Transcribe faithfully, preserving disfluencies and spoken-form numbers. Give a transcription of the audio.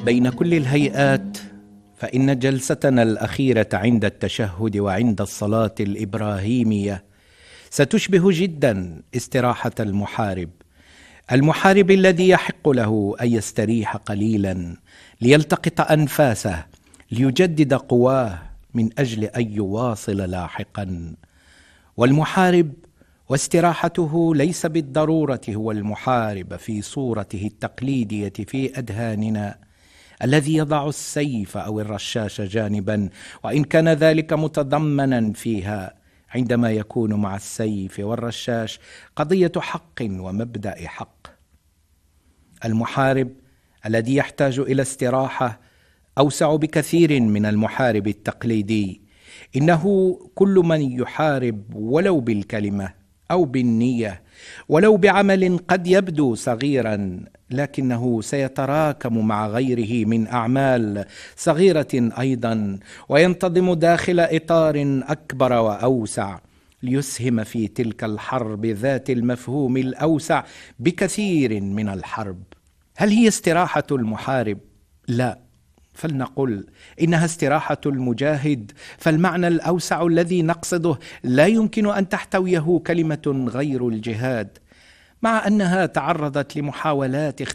بين كل الهيئات فإن جلستنا الأخيرة عند التشهد وعند الصلاة الإبراهيمية ستشبه جدا استراحة المحارب المحارب الذي يحق له أن يستريح قليلا ليلتقط أنفاسه ليجدد قواه من أجل أن يواصل لاحقا. والمحارب واستراحته ليس بالضرورة هو المحارب في صورته التقليدية في أذهاننا الذي يضع السيف أو الرشاش جانبا، وإن كان ذلك متضمنا فيها عندما يكون مع السيف والرشاش قضية حق ومبدأ حق. المحارب الذي يحتاج إلى استراحة أوسع بكثير من المحارب التقليدي. إنه كل من يحارب ولو بالكلمة أو بالنية ولو بعمل قد يبدو صغيرا لكنه سيتراكم مع غيره من أعمال صغيرة أيضا وينتظم داخل إطار أكبر وأوسع ليسهم في تلك الحرب ذات المفهوم الأوسع بكثير من الحرب. هل هي استراحة المحارب؟ لا، فلنقل إنها استراحة المجاهد، فالمعنى الأوسع الذي نقصده لا يمكن أن تحتويه كلمة غير الجهاد، مع أنها تعرضت لمحاولات